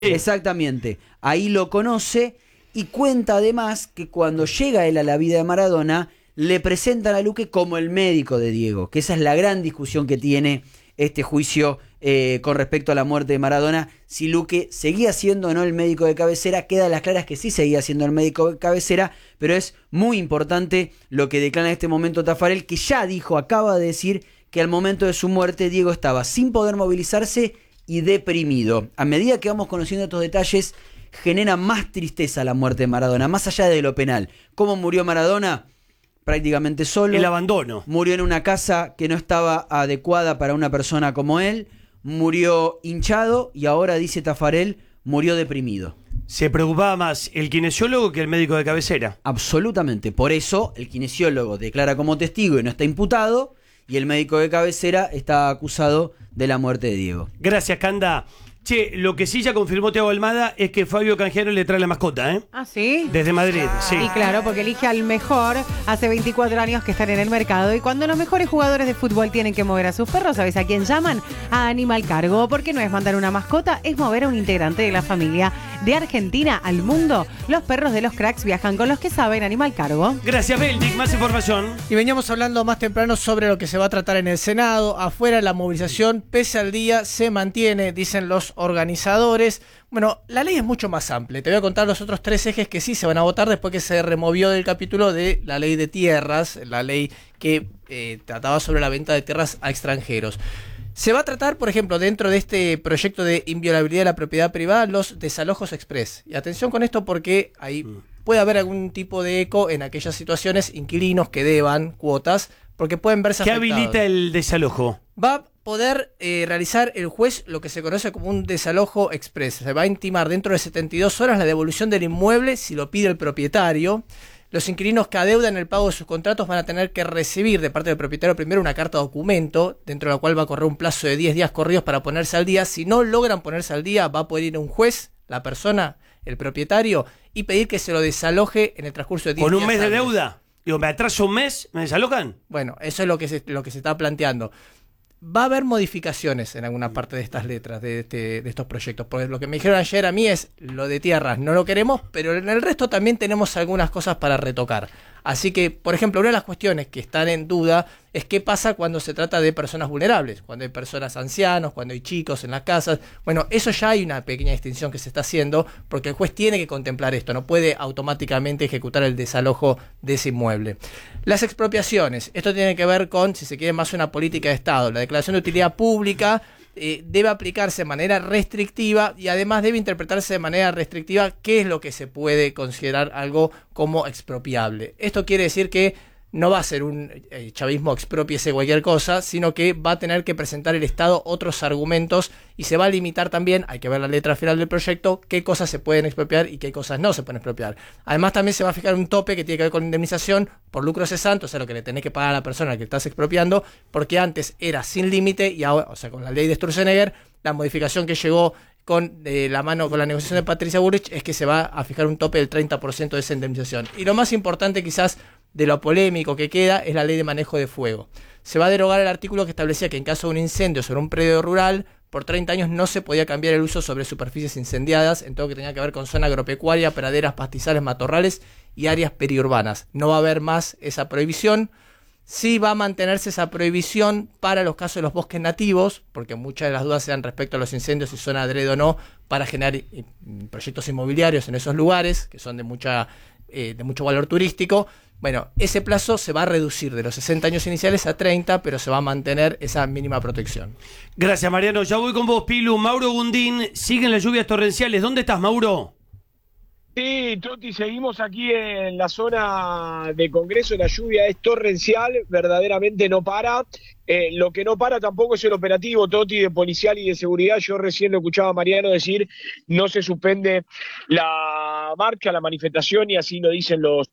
Exactamente. Ahí lo conoce y cuenta además que cuando llega él a la vida de Maradona, le presentan a Luque como el médico de Diego, que esa es la gran discusión que tiene este juicio con respecto a la muerte de Maradona. Si Luque seguía siendo o no el médico de cabecera, queda a las claras que sí seguía siendo el médico de cabecera, pero es muy importante lo que declara en este momento Taffarel, que ya dijo, acaba de decir que al momento de su muerte Diego estaba sin poder movilizarse y deprimido. A medida que vamos conociendo estos detalles, genera más tristeza la muerte de Maradona, más allá de lo penal. ¿Cómo murió Maradona? Prácticamente solo. El abandono. Murió en una casa que no estaba adecuada para una persona como él. Murió hinchado y ahora, dice Taffarel, murió deprimido. Se preocupaba más el kinesiólogo que el médico de cabecera. Absolutamente. Por eso el kinesiólogo declara como testigo y no está imputado, y el médico de cabecera está acusado de la muerte de Diego. Gracias, Canda. Che, lo que sí ya confirmó Thiago Almada es que Fabio Cangiano le trae la mascota, ¿eh? ¿Ah, sí? Desde Madrid, sí. Y claro, porque elige al mejor. Hace 24 años que están en el mercado. Y cuando los mejores jugadores de fútbol tienen que mover a sus perros, ¿sabes a quién llaman? A Animal Cargo. Porque no es mandar una mascota, es mover a un integrante de la familia. De Argentina al mundo, los perros de los cracks viajan con los que saben. Animal Cargo. Gracias, Beldic. Más información. Y veníamos hablando más temprano sobre lo que se va a tratar en el Senado. Afuera la movilización, pese al día, se mantiene, dicen los organizadores. Bueno, la ley es mucho más amplia. Te voy a contar los otros 3 ejes que sí se van a votar después que se removió del capítulo de la ley de tierras, la ley que trataba sobre la venta de tierras a extranjeros. Se va a tratar, por ejemplo, dentro de este proyecto de inviolabilidad de la propiedad privada, los desalojos express. Y atención con esto porque ahí puede haber algún tipo de eco en aquellas situaciones, inquilinos que deban cuotas, porque pueden verse afectados. ¿Qué habilita el desalojo? Va a poder realizar el juez lo que se conoce como un desalojo express. Se va a intimar dentro de 72 horas la devolución del inmueble si lo pide el propietario. Los inquilinos que adeudan el pago de sus contratos van a tener que recibir de parte del propietario primero una carta documento, dentro de la cual va a correr un plazo de 10 días corridos para ponerse al día. Si no logran ponerse al día, va a poder ir a un juez, la persona, el propietario, y pedir que se lo desaloje en el transcurso de 10 días. ¿Con un mes de deuda? Digo, ¿me atraso un mes? ¿Me desalojan? Bueno, eso es lo que se está planteando. Va a haber modificaciones en alguna parte de estas letras, de estos proyectos. Porque lo que me dijeron ayer a mí es, lo de tierras no lo queremos, pero en el resto también tenemos algunas cosas para retocar. Así que, por ejemplo, una de las cuestiones que están en duda es qué pasa cuando se trata de personas vulnerables, cuando hay personas ancianos, cuando hay chicos en las casas. Bueno, eso ya hay una pequeña distinción que se está haciendo, porque el juez tiene que contemplar esto, no puede automáticamente ejecutar el desalojo de ese inmueble. Las expropiaciones, esto tiene que ver con, si se quiere, más una política de Estado. La declaración de utilidad pública debe aplicarse de manera restrictiva y además debe interpretarse de manera restrictiva qué es lo que se puede considerar algo como expropiable. Esto quiere decir que no va a ser un chavismo expropiese cualquier cosa, sino que va a tener que presentar el Estado otros argumentos y se va a limitar también, hay que ver la letra final del proyecto, qué cosas se pueden expropiar y qué cosas no se pueden expropiar. Además también se va a fijar un tope que tiene que ver con indemnización por lucro cesante, o sea, lo que le tenés que pagar a la persona a la que estás expropiando, porque antes era sin límite y ahora, o sea, con la ley de Sturzenegger, la modificación que llegó con la mano con la negociación de Patricia Bullrich es que se va a fijar un tope del 30% de esa indemnización. Y lo más importante quizás de lo polémico que queda es la ley de manejo de fuego. Se va a derogar el artículo que establecía que en caso de un incendio sobre un predio rural, por 30 años no se podía cambiar el uso sobre superficies incendiadas, en todo lo que tenía que ver con zona agropecuaria, praderas, pastizales, matorrales y áreas periurbanas. No va a haber más esa prohibición. Sí va a mantenerse esa prohibición para los casos de los bosques nativos, porque muchas de las dudas sean respecto a los incendios, si son adrede o no, para generar proyectos inmobiliarios en esos lugares, que son de mucho valor turístico. Bueno, ese plazo se va a reducir de los 60 años iniciales a 30, pero se va a mantener esa mínima protección. Gracias, Mariano. Ya voy con vos, Pilu. Mauro Gundín, siguen las lluvias torrenciales. ¿Dónde estás, Mauro? Sí, Toti, seguimos aquí en la zona de Congreso, la lluvia es torrencial, verdaderamente no para. Lo que no para tampoco es el operativo, Toti, de policial y de seguridad. Yo recién lo escuchaba a Mariano decir, no se suspende la marcha, la manifestación, y así lo dicen los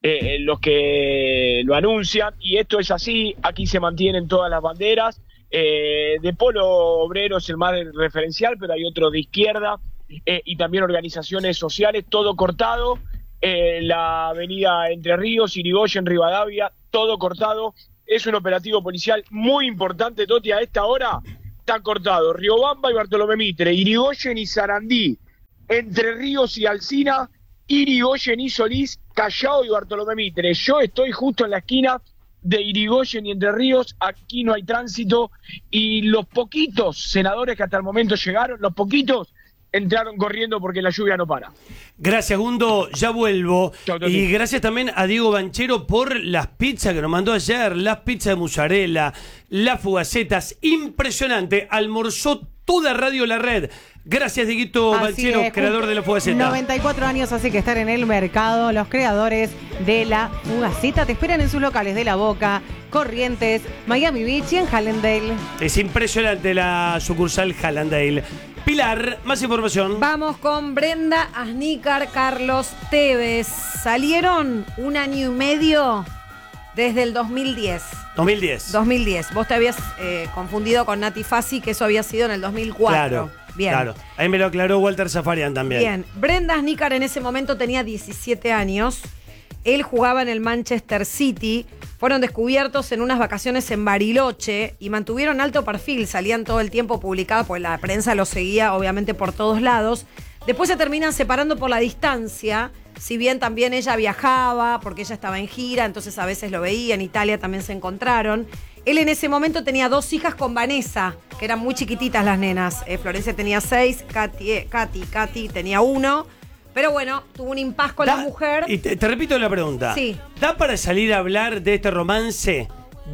que lo anuncian, y esto es así. Aquí se mantienen todas las banderas. De Polo Obrero es el más referencial, pero hay otro de izquierda. Y también organizaciones sociales, todo cortado, la avenida Entre Ríos, Irigoyen, Rivadavia, todo cortado. Es un operativo policial muy importante, Toti, a esta hora está cortado Riobamba y Bartolomé Mitre, Irigoyen y Sarandí, Entre Ríos y Alsina, Irigoyen y Solís, Callao y Bartolomé Mitre. Yo estoy justo en la esquina de Irigoyen y Entre Ríos, aquí no hay tránsito, y los poquitos senadores que hasta el momento llegaron, los poquitos entraron corriendo porque la lluvia no para. Gracias, Gundo, ya vuelvo. Chau, Toti. Y gracias también a Diego Banchero por las pizzas que nos mandó ayer, las pizzas de mozzarella, las fugacetas, impresionante, almorzó toda Radio La Red. Gracias, Dieguito Así Banchero, es, creador de la fugaceta. 94 años hace que están en el mercado. Los creadores de la fugaceta te esperan en sus locales de La Boca, Corrientes, Miami Beach y en Hallandale. Es impresionante la sucursal Hallandale. Pilar, más información. Vamos con Brenda Asnícar, Carlos Tevez. Salieron 1 año y medio desde el 2010. 2010. 2010. Vos te habías confundido con Nati Fassi, que eso había sido en el 2004. Claro. Bien. Claro. Ahí me lo aclaró Walter Zafarian también. Bien. Brenda Asnícar en ese momento tenía 17 años. Él jugaba en el Manchester City. Fueron descubiertos en unas vacaciones en Bariloche y mantuvieron alto perfil. Salían todo el tiempo publicados, porque la prensa los seguía obviamente por todos lados. Después se terminan separando por la distancia. Si bien también ella viajaba, porque ella estaba en gira, entonces a veces lo veía. En Italia también se encontraron. Él en ese momento tenía 2 hijas con Vanessa, que eran muy chiquititas las nenas. Florencia tenía 6, Katy tenía 1. Pero bueno, tuvo un impas con la mujer. Y te repito la pregunta. Sí. ¿Da para salir a hablar de este romance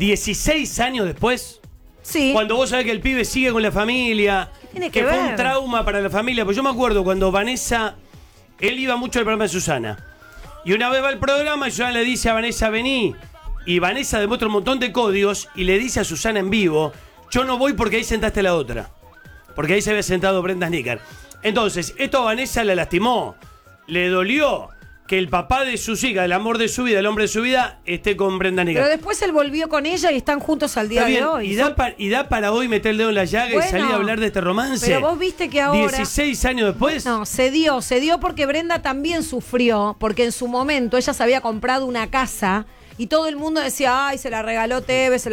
16 años después? Sí. Cuando vos sabés que el pibe sigue con la familia, ¿Qué tiene que fue ver? un trauma para la familia. Pues yo me acuerdo cuando Vanessa, él iba mucho al programa de Susana. Y una vez va al programa y Susana le dice a Vanessa, vení. Y Vanessa demuestra un montón de códigos y le dice a Susana en vivo, yo no voy porque ahí sentaste la otra. Porque ahí se había sentado Brenda Asnícar. Entonces, esto a Vanessa la lastimó. Le dolió que el papá de sus hijas, el amor de su vida, el hombre de su vida, esté con Brenda Asnícar. Pero después él volvió con ella y están juntos al día Está bien, de hoy. y da para hoy meter el dedo en la llaga Bueno, y salir a hablar de este romance. pero vos viste que ahora... 16 años después. No, se dio porque Brenda también sufrió, porque en su momento ella se había comprado una casa y todo el mundo decía, ay, se la regaló Tevez,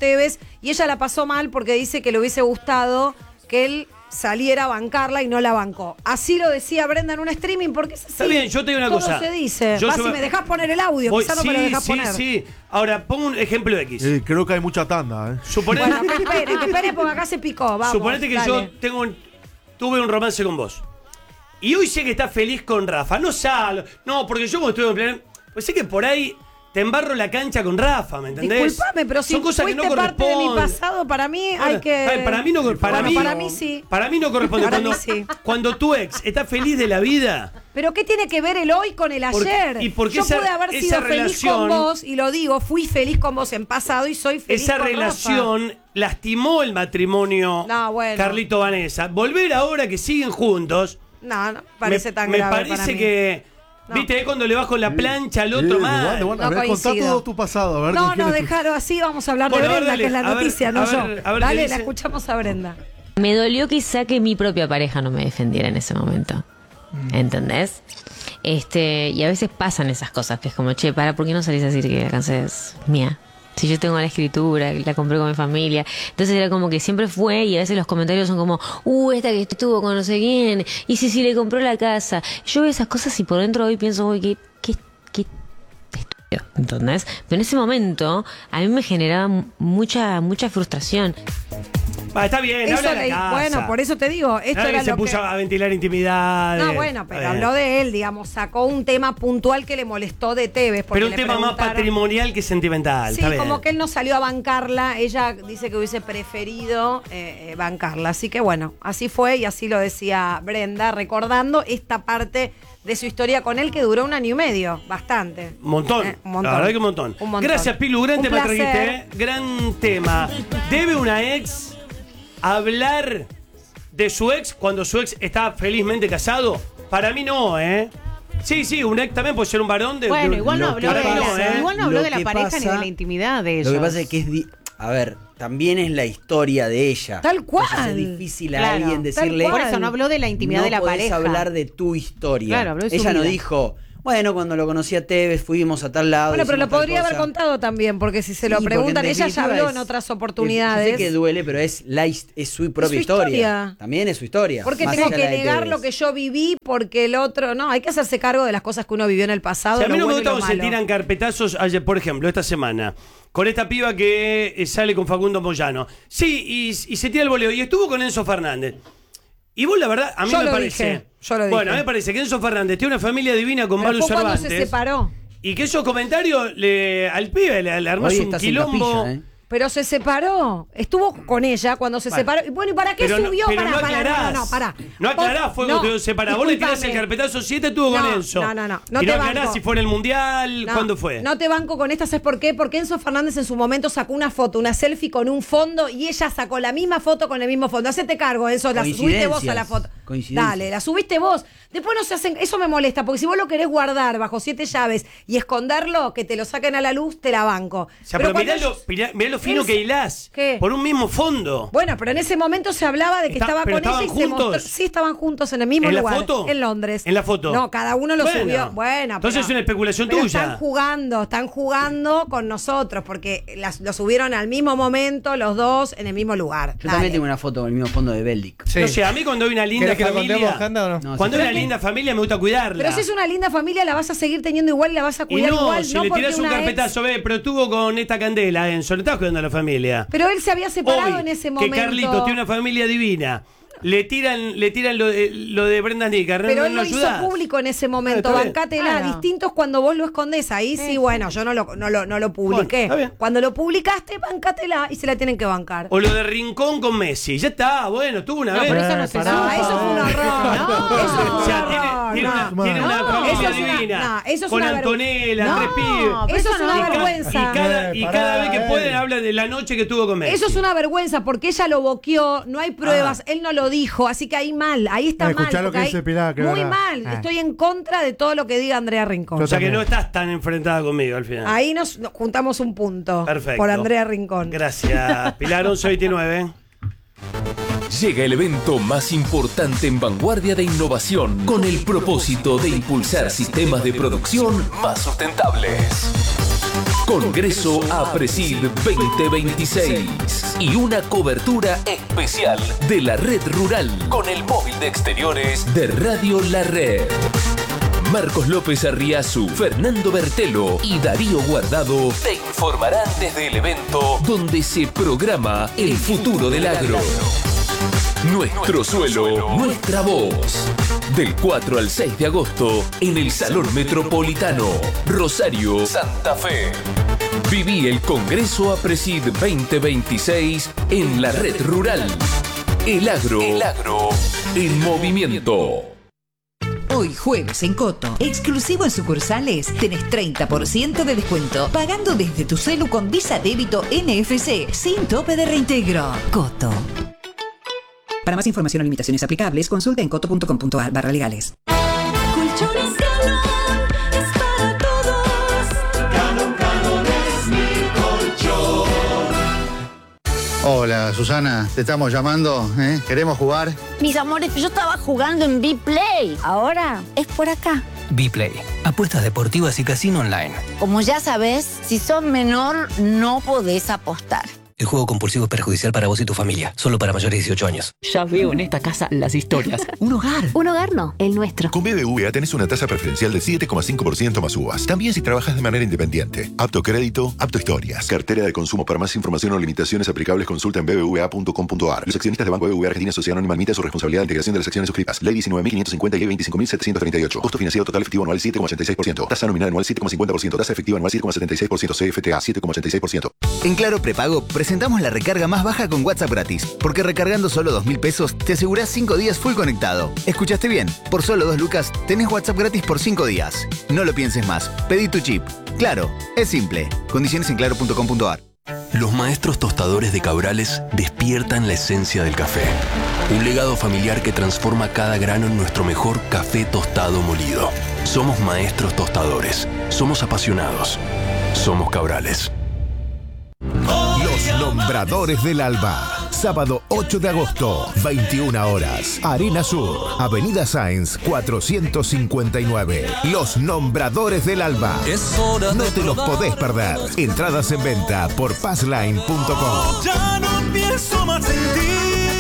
y ella la pasó mal porque dice que le hubiese gustado que él saliera a bancarla y no la bancó. Así lo decía Brenda en un streaming, porque es así. Está bien, yo te digo una Todo cosa. se dice. Yo Vas se y me- me dejás poner el audio, quizá no me lo dejás poner. Sí. Ahora, pongo un ejemplo X. Creo que hay mucha tanda, ¿eh? Suponete, Bueno, que esperen, porque acá se picó. Vamos, suponete que dale. yo tuve un romance con vos. Y hoy sé que estás feliz con Rafa. No salo. No, porque yo como estuve en plan. Pues sé que por ahí te embarro la cancha con Rafa, ¿me entendés? Disculpame, pero si son cosas que no fuiste parte de mi corresponden. pasado, para mí Bueno, hay que... está bien, para mí no, Para mí sí. Para mí no corresponde. Para cuando, mí sí. cuando tu ex está feliz de la vida. ¿Pero qué tiene que ver el hoy con el Porque- ayer? y porque yo esa- pude haber esa sido feliz relación- con vos, y lo digo, fui feliz con vos en pasado y soy feliz Esa con relación lastimó el matrimonio No, bueno. Carlito Vanessa. Volver ahora que siguen juntos. Rafa. No, parece tan me grave parece para mí. que. No. ¿Viste? Cuando le bajo la plancha al otro más. No A ver, contá coincido. todo tu pasado. A ver, No, ¿con quién no, es tu- dejalo así, vamos a hablar Bueno, de a ver, Brenda, dale, que es la a ver, noticia, no a ver, yo. a ver qué Dale, dice. la escuchamos a Brenda. Me dolió quizá que mi propia pareja no me defendiera en ese momento. ¿Entendés? Y a veces pasan esas cosas, que es como, che, ¿por qué no salís a decir que la canción es mía? Si yo tengo la escritura, la compré con mi familia. Entonces era como que siempre fue, y a veces los comentarios son como, esta que estuvo con no sé quién, y si le compró la casa. Yo veo esas cosas y por dentro hoy pienso, uy, qué estúpido, ¿entendés? Pero en ese momento a mí me generaba mucha frustración. Está bien, Eso habla de le- la casa. bueno, por eso te digo, esto Nadie era se lo puso que... a ventilar intimidades. No, bueno, pero Está bien. habló de él, digamos, sacó un tema puntual que le molestó de Tevez. porque Pero un le tema más preguntaron- patrimonial que sentimental. Sí, está bien. como que él no salió a bancarla, ella dice que hubiese preferido bancarla. Así que bueno, así fue y así lo decía Brenda, recordando esta parte de su historia con él que duró 1 año y medio, bastante. Un montón. Un montón. La verdad que un montón. Un montón. Gracias, Pilu. Gran Un tema placer. trajiste, ¿eh? Gran tema. ¿Debe una ex hablar de su ex cuando su ex está felizmente casado? Para mí no, ¿eh? Sí, un ex también puede ser un varón de... Bueno, de- igual no lo habló que de pasa- la, igual no habló lo de la que pareja ni pasa- de la intimidad de ellos. Lo que pasa es que a ver, también es la historia de ella. Tal cual. Entonces es difícil a Claro, alguien tal decirle. cual. Por eso no habló de la intimidad no de la podés pareja. hablar de tu historia. Claro, habló de su Ella no vida. dijo, Bueno, cuando lo conocí a Tevez, fuimos a tal lado. Bueno, pero lo hicimos tal podría haber cosa. contado también, porque si se Sí, lo porque preguntan, en ella ya definitiva habló es- en otras Yo oportunidades. sé que duele, pero es su propia Es su historia. historia. También es su historia. Porque más tengo allá que de la de negar Tevez. lo que yo viví porque el otro. No, hay que hacerse cargo de las cosas que uno vivió en el pasado. Si a mí lo no me bueno y gusta lo cuando se malo. tiran carpetazos, ayer, por ejemplo, esta semana, con esta piba que sale con Facundo Moyano. Sí, y se tira el voleo. Y estuvo con Enzo Fernández. Y vos, la verdad, a mí Yo me lo parece. dije, yo lo Bueno, dije. a mí me parece que Enzo Fernández tiene una familia divina con Pero Malu fue cuando Cervantes. se separó. Y que esos comentarios al pibe le armás Hoy un estás en quilombo. capilla, ¿eh? Pero se separó. Estuvo con ella cuando se separó. Y bueno, ¿y para qué Pero subió? pero Pará, no pará, aclarás. no, pará. No aclarás, fue No, cuando te separás. Vos le tirás el discúlpame. carpetazo 7, estuvo con No, Enzo. no, no, no y te no aclarás banco. si fue en el Mundial, No, ¿cuándo fue? No te banco con esta, ¿sabes por qué? Porque Enzo Fernández en su momento sacó una foto, una selfie con un fondo y ella sacó la misma foto con el mismo fondo. Hacete cargo, Enzo, la subiste vos a la foto. Coincidencias. Dale, la subiste vos. Después no se hacen, eso me molesta, porque si vos lo querés guardar bajo 7 llaves y esconderlo, que te lo saquen a la luz, te la banco. O sea, pero cuando mirá lo fino Él- que hilás. ¿Qué? Por un mismo fondo. Bueno, pero en ese momento se hablaba de que estaba pero con ella y ¿estaban se mostró. juntos? Sí, estaban juntos en el mismo ¿En la lugar. foto? En Londres. ¿En la foto? No, cada uno lo Bueno. subió. Bueno, Entonces es una especulación pero tuya. Están jugando con nosotros, porque lo subieron al mismo momento, los dos, en el mismo lugar. Yo Dale. también tengo una foto con el mismo fondo de Beldic. Sí. No sé, a mí cuando hay una linda ¿Querés que lo familia. contemos, Janda, o no? No, Cuando sí, hay una linda familia me gusta cuidarla. Pero si es una linda familia, la vas a seguir teniendo igual y la vas a y cuidar no, igual. si no le porque tirás un una carpetazo, pero estuvo con esta candela, Enzo, no estás cuidando a la familia. Pero él se había separado Hoy, en ese momento. que Carlitos tiene una familia divina. Le tiran lo de Brenda Nica. Pero no él lo hizo ayudás. público en ese momento. está bien. Bancátela. Claro. Distinto es cuando vos lo escondés. Ahí sí, bueno, yo no lo publiqué. Bueno, está bien. Cuando lo publicaste, bancátela y se la tienen que bancar. O lo de Rincón con Messi. Ya está, bueno, estuvo una No, vez. pero eso no se pará. No, sabe. eso fue un horror. No. Eso fue O un sea, horror. tiene una No. familia eso es una- divina. no, eso es con una Antonella, No, 3 pibes. pero Eso es una Y ca- vergüenza. Y cada vez que pueden habla de la noche que estuvo con Messi. Eso es una vergüenza porque ella lo boqueó, no hay pruebas, él no lo dijo, así que ahí mal, ahí está mal. Escuchá lo que porque dice ahí- Pilar, que muy verdad. mal, estoy en contra de todo lo que diga Andrea Rincón. Yo O sea que también. no estás tan enfrentada conmigo al final. Ahí nos juntamos un punto Perfecto. por Andrea Rincón. Gracias. Pilar 1129. Llega el evento más importante en vanguardia de innovación con el propósito de impulsar sistemas de producción más sustentables. Congreso APRESID 2026 y una cobertura especial de la red rural con el móvil de exteriores de Radio La Red. Marcos López Arriazu, Fernando Bertelo y Darío Guardado te informarán desde el evento donde se programa el futuro del agro. Nuestro suelo, nuestra voz. Del 4 al 6 de agosto en el Salón Metropolitano, Rosario, Santa Fe. Viví el Congreso APRESID 2026 en la red rural. El agro en movimiento. Hoy jueves en Coto, exclusivo en sucursales, tenés 30% de descuento pagando desde tu celu con Visa Débito NFC sin tope de reintegro. Coto. Para más información o limitaciones aplicables, consulta en coto.com.ar/legales. Colchones Galón es para todos. Galón es mi colchón. Hola, Susana, te estamos llamando, ¿eh? ¿Queremos jugar? Mis amores, yo estaba jugando en B-Play. Ahora es por acá. B-Play, apuestas deportivas y casino online. Como ya sabes, si sos menor, no podés apostar. El juego compulsivo es perjudicial para vos y tu familia. Solo para mayores de 18 años. Ya veo en esta casa las historias. Un hogar. Un hogar no, el nuestro. Con BBVA tenés una tasa preferencial del 7,5% más uvas. También si trabajas de manera independiente. Apto crédito, apto historias. Cartera de consumo. Para más información o limitaciones aplicables, consulta en bbva.com.ar. Los accionistas de Banco BBVA Argentina Sociedad Anónima admiten su responsabilidad de integración de las acciones suscritas. Ley 19.550 y Ley 25.738. Costo financiero total efectivo anual 7,86%. Tasa nominal anual 7,50%. Tasa efectiva anual 7,76%. CFTA 7,86%. En Claro Prepago presentamos la recarga más baja con WhatsApp gratis, porque recargando solo 2.000 pesos te asegurás 5 días full conectado. ¿Escuchaste bien? Por solo 2 lucas tenés WhatsApp gratis por 5 días. No lo pienses más. Pedí tu chip. Claro, es simple. Condiciones en claro.com.ar. Los maestros tostadores de Cabrales despiertan la esencia del café. Un legado familiar que transforma cada grano en nuestro mejor café tostado molido. Somos maestros tostadores. Somos apasionados. Somos Cabrales. Los nombradores del alba. Sábado 8 de agosto, 21 horas. Arena Sur, Avenida Sáenz 459. Los Nombradores del Alba. No te los podés perder. Entradas en venta por passline.com. Ya no pienso más en ti.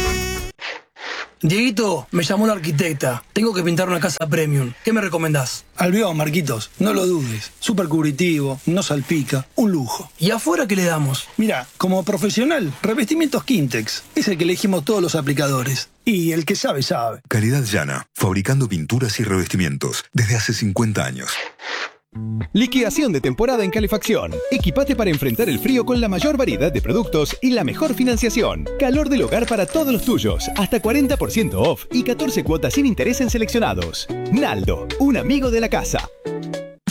Dieguito, me llamó la arquitecta. Tengo que pintar una casa premium. ¿Qué me recomendás? Albión, Marquitos, no lo dudes. Súper cubritivo, no salpica, un lujo. ¿Y afuera qué le damos? Mira, como profesional, revestimientos Quintex. Es el que elegimos todos los aplicadores. Y el que sabe, sabe. Calidad Llana, fabricando pinturas y revestimientos desde hace 50 años. Liquidación de temporada en calefacción. Equipate para enfrentar el frío con la mayor variedad de productos y la mejor financiación. Calor del hogar para todos los tuyos. Hasta 40% off y 14 cuotas sin interés en seleccionados. Naldo, un amigo de la casa.